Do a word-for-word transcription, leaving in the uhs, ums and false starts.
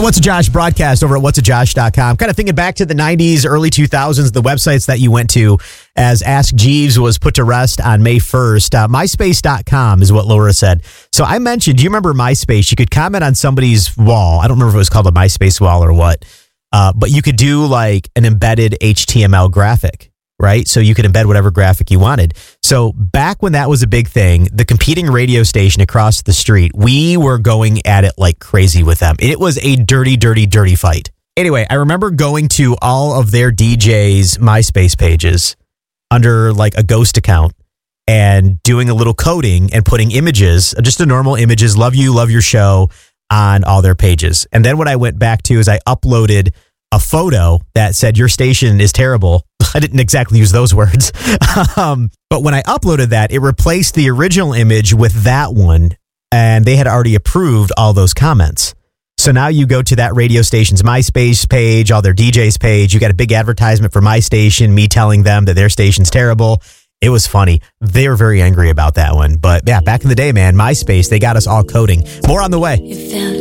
What's a Josh broadcast over at what's a josh dot com. Kind of thinking back to the nineties, early two thousands, the websites that you went to as Ask Jeeves was put to rest on May first. Uh, MySpace dot com is what Laura said. So I mentioned, do you remember MySpace? You could comment on somebody's wall. I don't remember if it was called a MySpace wall or what, uh, but you could do like an embedded H T M L graphic, right? So you could embed whatever graphic you wanted. So back when that was a big thing, the competing radio station across the street, we were going at it like crazy with them. It was a dirty, dirty, dirty fight. Anyway, I remember going to all of their D Js' MySpace pages under like a ghost account and doing a little coding and putting images, just the normal images, love you, love your show, on all their pages. And then what I went back to is I uploaded a photo that said your station is terrible. I didn't exactly use those words. um, but when I uploaded that, it replaced the original image with that one. And they had already approved all those comments. So now you go to that radio station's MySpace page, all their D Js page. You got a big advertisement for my station, me telling them that their station's terrible. It was funny. They were very angry about that one. But yeah, back in the day, man, MySpace, they got us all coding. More on the way.